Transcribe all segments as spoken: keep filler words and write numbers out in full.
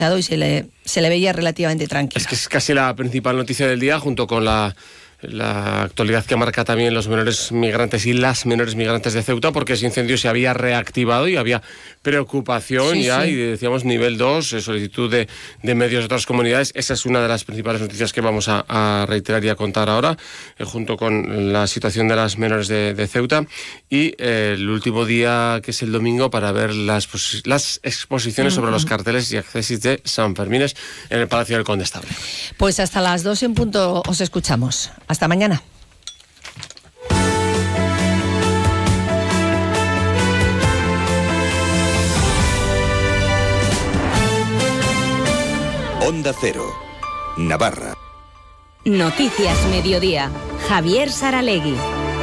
y se le, se le veía relativamente tranquilo. Es que es casi la principal noticia del día, junto con la... la actualidad que marca también los menores migrantes y las menores migrantes de Ceuta, porque ese incendio se había reactivado y había preocupación sí, ya, sí. Y decíamos nivel dos, solicitud de, de medios de otras comunidades. Esa es una de las principales noticias que vamos a, a reiterar y a contar ahora, eh, junto con la situación de las menores de, de Ceuta y eh, el último día, que es el domingo, para ver las, pues, las exposiciones uh-huh. sobre los carteles y accesis de San Fermines en el Palacio del Condestable. Pues hasta las dos en punto os escuchamos. Hasta mañana. Onda Cero, Navarra. Noticias Mediodía. Javier Saralegui.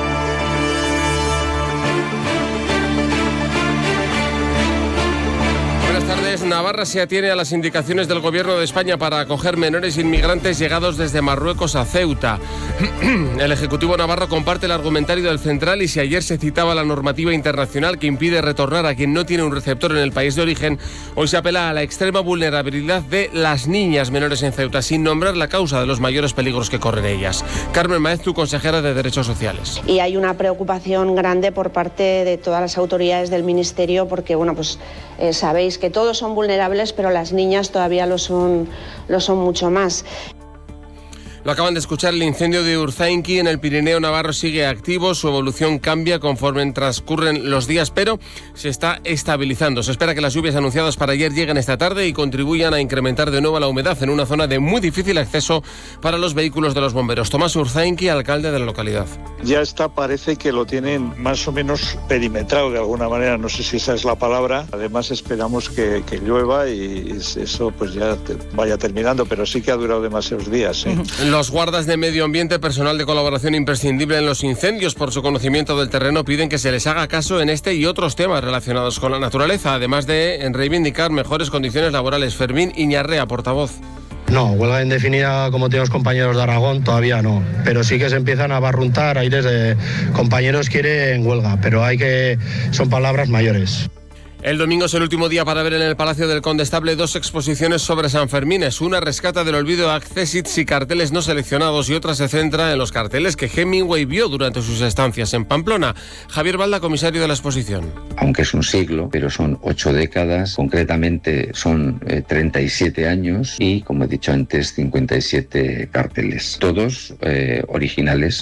Navarra se atiene a las indicaciones del Gobierno de España para acoger menores inmigrantes llegados desde Marruecos a Ceuta. El Ejecutivo navarro comparte el argumentario del Central y si ayer se citaba la normativa internacional que impide retornar a quien no tiene un receptor en el país de origen, hoy se apela a la extrema vulnerabilidad de las niñas menores en Ceuta, sin nombrar la causa de los mayores peligros que corren ellas. Carmen Maeztu, consejera de Derechos Sociales. Y hay una preocupación grande por parte de todas las autoridades del Ministerio porque, bueno, pues eh, sabéis que todos son vulnerables, pero las niñas todavía lo son, lo son mucho más. Lo acaban de escuchar, el incendio de Urzainqui en el Pirineo navarro sigue activo, su evolución cambia conforme transcurren los días, pero se está estabilizando. Se espera que las lluvias anunciadas para ayer lleguen esta tarde y contribuyan a incrementar de nuevo la humedad en una zona de muy difícil acceso para los vehículos de los bomberos. Tomás Urzainqui, alcalde de la localidad. Ya está, parece que lo tienen más o menos perimetrado de alguna manera, no sé si esa es la palabra. Además esperamos que, que llueva y eso pues ya te vaya terminando, pero sí que ha durado demasiados días. ¿eh? Los guardas de medio ambiente, personal de colaboración imprescindible en los incendios por su conocimiento del terreno, piden que se les haga caso en este y otros temas relacionados con la naturaleza, además de reivindicar mejores condiciones laborales. Fermín Iñarrea, portavoz. No, huelga indefinida como tienen los compañeros de Aragón todavía no, pero sí que se empiezan a barruntar aires de compañeros quieren huelga, pero hay que, son palabras mayores. El domingo es el último día para ver en el Palacio del Condestable dos exposiciones sobre San Fermines. Una rescata del olvido accessits y carteles no seleccionados y otra se centra en los carteles que Hemingway vio durante sus estancias en Pamplona. Javier Balda, comisario de la exposición. Aunque es un siglo, pero son ocho décadas, concretamente son eh, treinta y siete años y, como he dicho antes, cincuenta y siete carteles, todos eh, originales.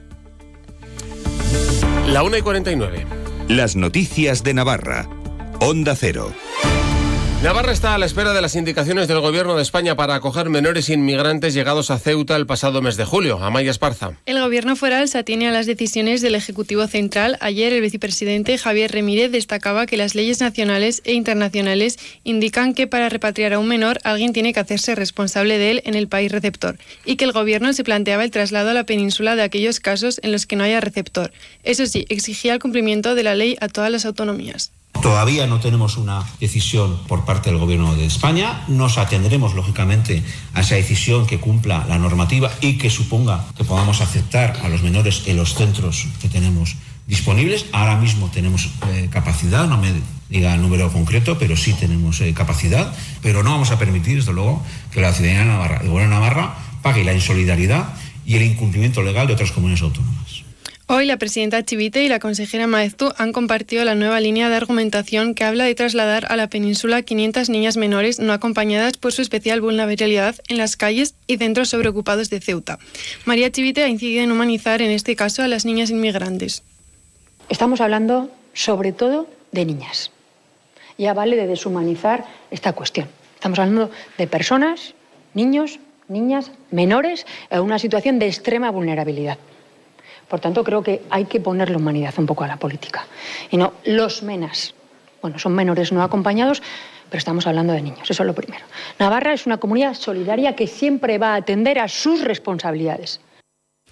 La una y cuarenta y nueve. Las noticias de Navarra. Onda Cero. Navarra está a la espera de las indicaciones del Gobierno de España para acoger menores inmigrantes llegados a Ceuta el pasado mes de julio. Amaya Esparza. El Gobierno foral se atiene a las decisiones del Ejecutivo Central. Ayer el vicepresidente Javier Remírez destacaba que las leyes nacionales e internacionales indican que para repatriar a un menor alguien tiene que hacerse responsable de él en el país receptor y que el Gobierno se planteaba el traslado a la península de aquellos casos en los que no haya receptor. Eso sí, exigía el cumplimiento de la ley a todas las autonomías. Todavía no tenemos una decisión por parte del Gobierno de España. Nos atendremos, lógicamente, a esa decisión que cumpla la normativa y que suponga que podamos aceptar a los menores en los centros que tenemos disponibles. Ahora mismo tenemos eh, capacidad, no me diga el número concreto, pero sí tenemos eh, capacidad. Pero no vamos a permitir, desde luego, que la ciudadanía de Navarra, el Gobierno de Navarra, pague la insolidaridad y el incumplimiento legal de otras comunidades autónomas. Hoy la presidenta Chivite y la consejera Maeztu han compartido la nueva línea de argumentación que habla de trasladar a la península quinientas niñas menores no acompañadas por su especial vulnerabilidad en las calles y centros sobreocupados de Ceuta. María Chivite ha incidido en humanizar en este caso a las niñas inmigrantes. Estamos hablando sobre todo de niñas. Ya vale de deshumanizar esta cuestión. Estamos hablando de personas, niños, niñas, menores en una situación de extrema vulnerabilidad. Por tanto, creo que hay que ponerle humanidad un poco a la política. Y no los menas. Bueno, son menores no acompañados, pero estamos hablando de niños. Eso es lo primero. Navarra es una comunidad solidaria que siempre va a atender a sus responsabilidades.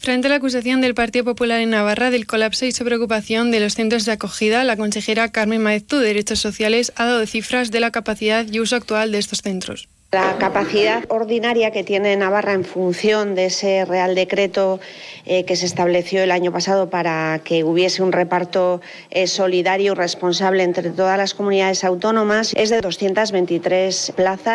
Frente a la acusación del Partido Popular en Navarra del colapso y su preocupación de los centros de acogida, la consejera Carmen Maeztu de Derechos Sociales ha dado cifras de la capacidad y uso actual de estos centros. La capacidad ordinaria que tiene Navarra en función de ese Real Decreto eh, que se estableció el año pasado para que hubiese un reparto eh, solidario y responsable entre todas las comunidades autónomas es de doscientas veintitrés plazas.